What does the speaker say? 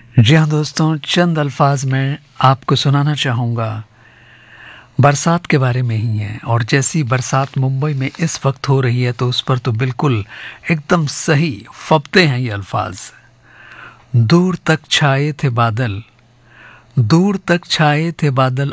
जी हाँ दोस्तों, चंद अल्फाज मैं आपको सुनाना चाहूँगा। बरसात के बारे में ही है और जैसी बरसात मुंबई में इस वक्त हो रही है तो उस पर तो बिल्कुल एकदम सही फबते हैं ये अल्फाज। दूर तक छाए थे बादल, दूर तक छाए थे बादल